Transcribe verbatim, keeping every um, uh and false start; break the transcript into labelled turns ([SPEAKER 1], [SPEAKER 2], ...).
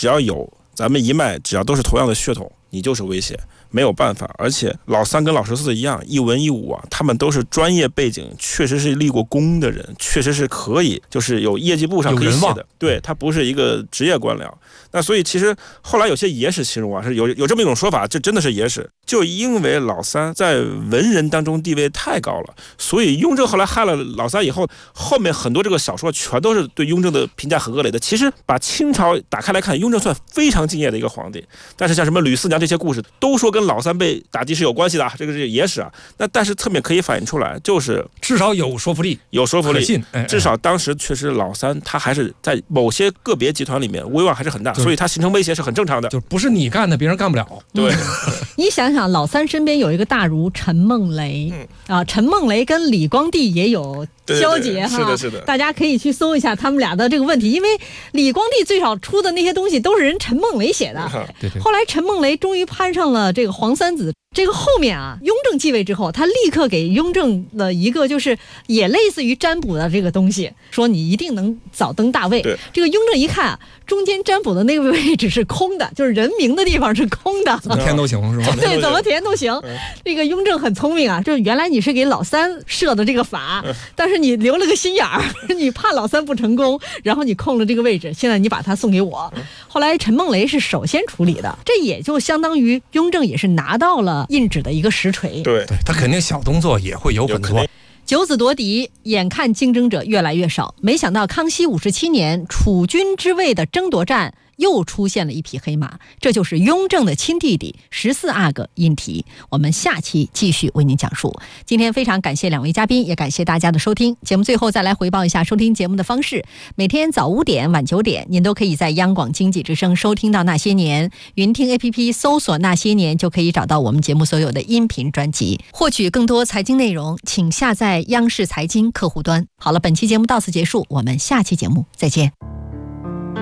[SPEAKER 1] 只要有咱们一脉，只要都是同样的血统，你就是威胁。没有办法，而且老三跟老十四一样，一文一武啊，他们都是专业背景，确实是立过功的人，确实是可以，就是有业绩簿上可以写的。对，他不是一个职业官僚。那所以其实后来有些野史形容啊，是有有这么一种说法，这真的是野史，就因为老三在文人当中地位太高了，所以雍正后来害了老三以后，后面很多这个小说全都是对雍正的评价很恶劣的。其实把清朝打开来看，雍正算非常敬业的一个皇帝，但是像什么吕四娘这些故事，都说跟老三被打击是有关系的，这个是野史啊。那但是侧面可以反映出来，就是
[SPEAKER 2] 至少有说服力，
[SPEAKER 1] 有说服力，
[SPEAKER 2] 信哎哎
[SPEAKER 1] 至少当时确实老三他还是在某些个别集团里面威望还是很大，所以他形成威胁是很正常的。
[SPEAKER 2] 就不是你干的，别人干不了。
[SPEAKER 1] 对，
[SPEAKER 3] 你想想，老三身边有一个大儒陈梦雷、嗯、啊，陈梦雷跟李光地也有交结哈，
[SPEAKER 1] 是的，是的，
[SPEAKER 3] 大家可以去搜一下他们俩的这个问题，因为李光地最早出的那些东西都是人陈梦雷写的，
[SPEAKER 2] 对对。
[SPEAKER 3] 后来陈梦雷终于攀上了这个皇三子。这个后面啊，雍正继位之后，他立刻给雍正的一个就是也类似于占卜的这个东西，说你一定能早登大位。这个雍正一看啊，中间占卜的那个位置是空的，就是人名的地方是空的，
[SPEAKER 2] 怎么填都行是吧？
[SPEAKER 3] 对，怎么填都行。这个雍正很聪明啊，就是原来你是给老三设的这个法，但是你留了个心眼儿，你怕老三不成功，然后你空了这个位置，现在你把它送给我。后来陈梦雷是首先处理的，这也就相当于雍正也是拿到了印纸的一个实锤。
[SPEAKER 1] 对，
[SPEAKER 2] 他肯定小动作也会有很多。
[SPEAKER 3] 九子夺嫡，眼看竞争者越来越少，没想到康熙五十七年储君之位的争夺战又出现了一匹黑马，这就是雍正的亲弟弟十四阿哥胤禔。我们下期继续为您讲述。今天非常感谢两位嘉宾，也感谢大家的收听。节目最后再来回报一下收听节目的方式：每天早五点晚九点，您都可以在央广经济之声收听到那些年，云听 A P P 搜索那些年就可以找到我们节目所有的音频专辑。获取更多财经内容，请下载央视财经客户端。好了，本期节目到此结束，我们下期节目再见。